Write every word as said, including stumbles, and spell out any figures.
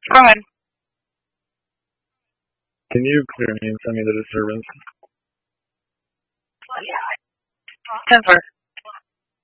Go ahead. Can you clear me and send me the disturbance? ten four.